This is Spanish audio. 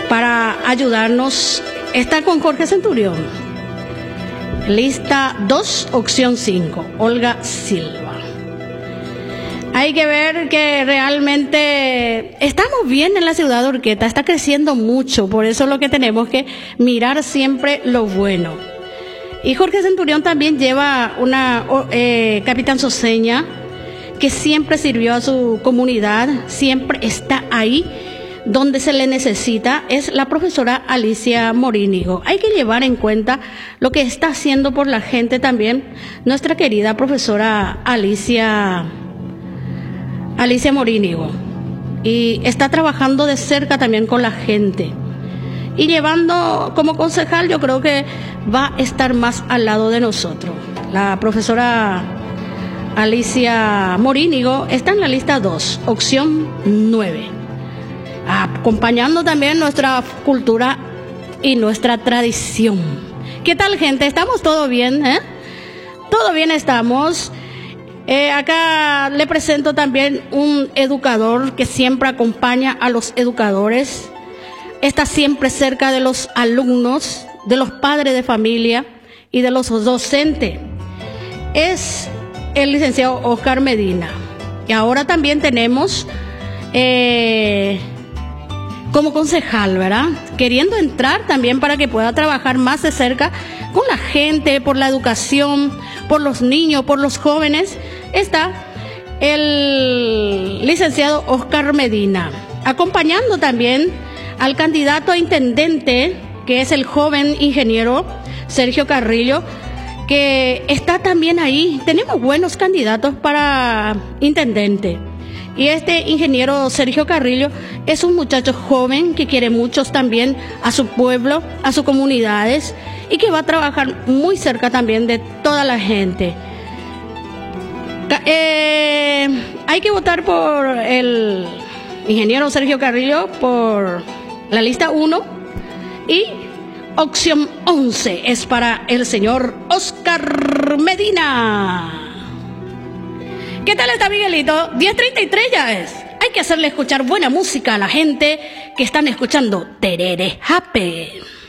para ayudarnos está con Jorge Centurión. Lista 2, opción 5, Olga Silva. Hay que ver que realmente estamos bien en la ciudad de Urqueta, está creciendo mucho, por eso es lo que tenemos que mirar siempre lo bueno. Y Jorge Centurión también lleva una capitán soseña que siempre sirvió a su comunidad, siempre está ahí donde se le necesita, es la profesora Alicia Morínigo. Hay que llevar en cuenta lo que está haciendo por la gente también nuestra querida profesora Alicia Morínigo, y está trabajando de cerca también con la gente y llevando como concejal, yo creo que va a estar más al lado de nosotros. La profesora Alicia Morínigo está en la lista 2, opción 9, acompañando también nuestra cultura y nuestra tradición. ¿Qué tal, gente? ¿Estamos todo bien? Todo bien estamos. Acá le presento también un educador que siempre acompaña a los educadores, está siempre cerca de los alumnos, de los padres de familia y de los docentes. Es el licenciado Oscar Medina. Y ahora también tenemos como concejal, ¿verdad? Queriendo entrar también para que pueda trabajar más de cerca con la gente, por la educación, por los niños, por los jóvenes, está el licenciado Oscar Medina, acompañando también al candidato a intendente, que es el joven ingeniero Sergio Carrillo, que está también ahí. Tenemos buenos candidatos para intendente. Y este ingeniero Sergio Carrillo es un muchacho joven que quiere mucho también a su pueblo, a sus comunidades, y que va a trabajar muy cerca también de toda la gente. Hay que votar por el ingeniero Sergio Carrillo por la lista 1, y opción 11 es para el señor Oscar Medina. ¿Qué tal está, Miguelito? 10:33 ya es. Hay que hacerle escuchar buena música a la gente que están escuchando Terere Happy.